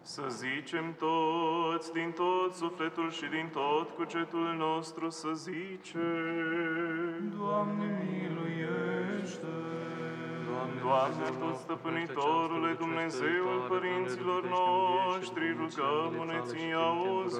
Să zicem toți, din tot sufletul și din tot cugetul nostru, să zicem: Doamne, miluiește! Doamne, tot stăpânitorule, Dumnezeul părinților noștri, rugăm-ne Ție, auzi